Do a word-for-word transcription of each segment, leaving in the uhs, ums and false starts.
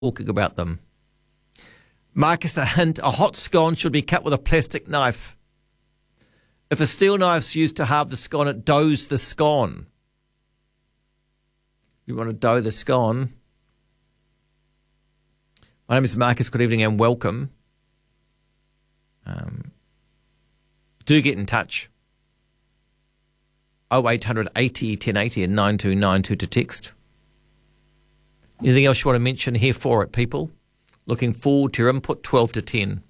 talking about them. Marcus, a hint, a hot scone should be cut with a plastic knife. If a steel knife's used to halve the scone, it doughs the scone. You want to dough the scone. My name is Marcus. Good evening and welcome. Um, do get in touch. oh eight hundred eighty ten eighty and nine two nine two to text. Anything else you want to mention? Here for it, people. Looking forward to your input, twelve to ten.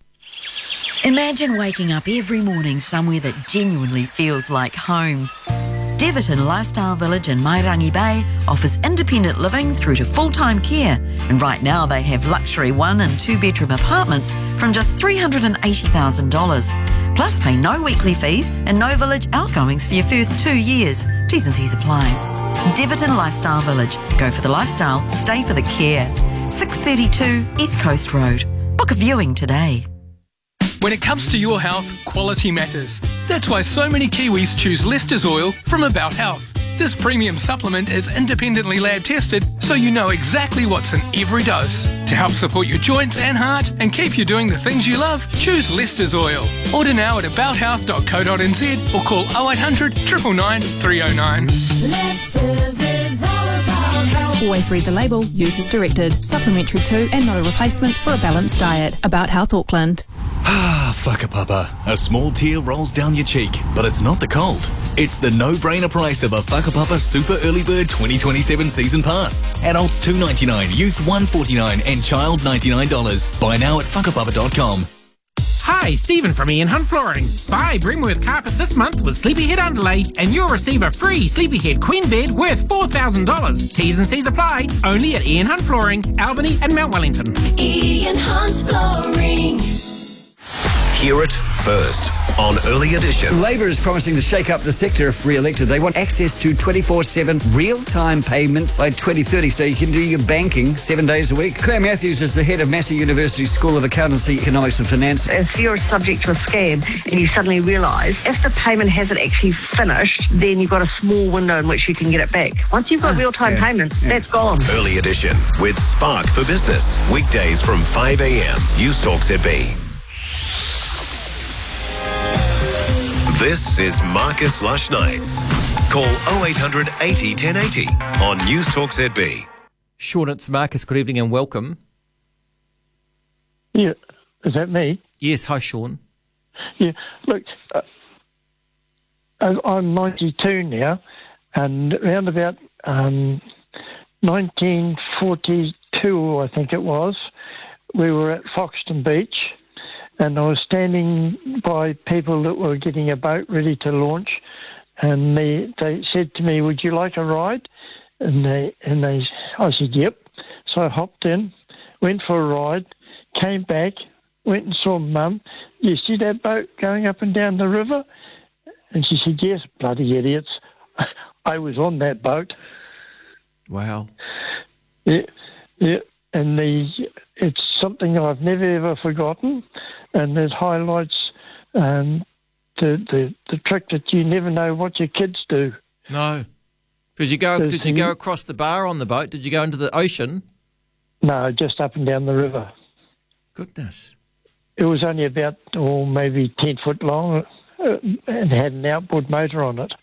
Imagine waking up every morning somewhere that genuinely feels like home. Deverton Lifestyle Village in Mairangi Bay offers independent living through to full-time care, and right now they have luxury one and two bedroom apartments from just three hundred eighty thousand dollars. Plus pay no weekly fees and no village outgoings for your first two years. T's and C's apply. Deverton Lifestyle Village. Go for the lifestyle, stay for the care. six thirty-two East Coast Road. Book a viewing today. When it comes to your health, quality matters. That's why so many Kiwis choose Lester's Oil from About Health. This premium supplement is independently lab tested, so you know exactly what's in every dose. To help support your joints and heart and keep you doing the things you love, choose Lester's Oil. Order now at about health dot co dot n z or call oh eight hundred, nine nine nine, three oh nine. Lester's is all about health. Always read the label, use as directed. Supplementary to and not a replacement for a balanced diet. About Health Auckland. Ah, whakapapa. A small tear rolls down your cheek, but it's not the cold. It's the no-brainer price of a Whakapapa Super Early Bird twenty twenty-seven Season Pass. Adults two dollars ninety-nine, youth one dollars forty-nine and child ninety-nine dollars. Buy now at whakapapa dot com. Hi, Stephen from Ian Hunt Flooring. Buy Bremworth Carpet this month with Sleepyhead Underlay and you'll receive a free Sleepyhead Queen Bed worth four thousand dollars. T's and C's apply. Only at Ian Hunt Flooring, Albany and Mount Wellington. Ian Hunt Flooring. Hear it first on Early Edition. Labor is promising to shake up the sector if re-elected. They want access to twenty-four seven real-time payments by twenty thirty, so you can do your banking seven days a week. Claire Matthews is the head of Massey University School of Accountancy, Economics and Finance. If you're subject to a scam and you suddenly realise if the payment hasn't actually finished, then you've got a small window in which you can get it back. Once you've got Ah, real-time yeah, payments, yeah. that's gone. Early Edition with Spark for Business. Weekdays from five a.m. News Talk Z B. This is Marcus Lush Nights. Call oh eight hundred eighty ten eighty on News Talk Z B. Sean, it's Marcus. Good evening and welcome. Yeah, is that me? Yes, hi, Sean. Yeah, look, uh, I'm ninety-two now, and around about um, nineteen forty-two, I think it was, we were at Foxton Beach, and I was standing by people that were getting a boat ready to launch, and they they said to me, "Would you like a ride?" And they and they, I said, "Yep." So I hopped in, went for a ride, came back, went and saw Mum. "You see that boat going up and down the river?" And she said, "Yes." Bloody idiots! I was on that boat. Wow. Yeah, yeah, and the it's something I've never ever forgotten. And it highlights um, the, the the trick that you never know what your kids do. No. Did you go? Did you go across the bar on the boat? Did you go into the ocean? No, just up and down the river. Goodness. It was only about, oh, maybe ten foot long, uh, and had an outboard motor on it.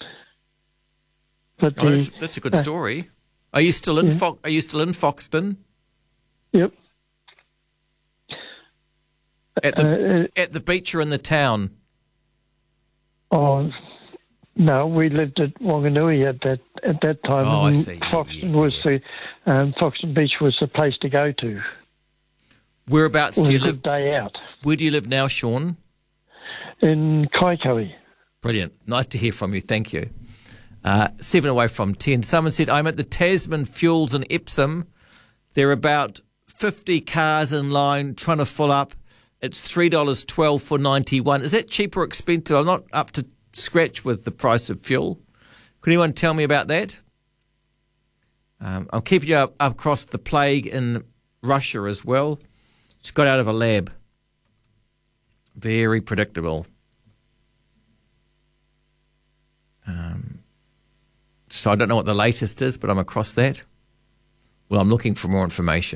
But Oh, the, that's, that's a good uh, story. Are you still in? yeah. Fo- are you still in Foxton? Yep. At the Uh, at the beach or in the town? Oh, no, we lived at Wanganui at that at that time. Oh, I and see. Yeah, Foxton yeah, was the um, Foxton Beach was the place to go to. Whereabouts It do was you a live? day out Where do you live now, Sean? in Kaikoui. Brilliant. Nice to hear from you. Thank you. Uh, seven away from ten. Someone said, I'm at the Tasman Fuels in Epsom. There are about fifty cars in line trying to fill up. It's three dollars twelve for ninety-one. Is that cheap or expensive? I'm not up to scratch with the price of fuel. Could anyone tell me about that? Um, I'm keeping you up, up across the plague in Russia as well. It's got out of a lab. Very predictable. Um, so I don't know what the latest is, but I'm across that. Well, I'm looking for more information.